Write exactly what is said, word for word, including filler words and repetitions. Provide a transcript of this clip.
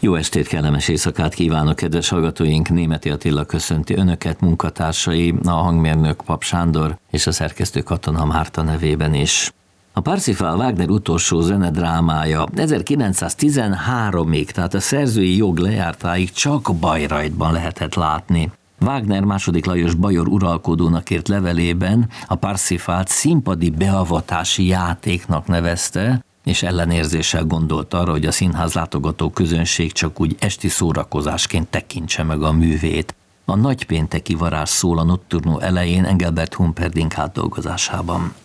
Jó estét, kellemes éjszakát kívánok, kedves hallgatóink! Németi Attila köszönti önöket, munkatársai, a hangmérnök Pap Sándor és a szerkesztő Katona Márta nevében is. A Parsifal Wagner utolsó zenedrámája ezerkilencszáztizenháromig, tehát a szerzői jog lejártáig csak Bayreuthban lehetett látni. Wagner második Lajos bajor uralkodónak írt levelében a Parsifalt színpadi beavatási játéknak nevezte, és ellenérzéssel gondolt arra, hogy a színház látogató közönség csak úgy esti szórakozásként tekintse meg a művét. A nagypénteki varázs szól a Notturno elején Engelbert Humperdinck átdolgozásában.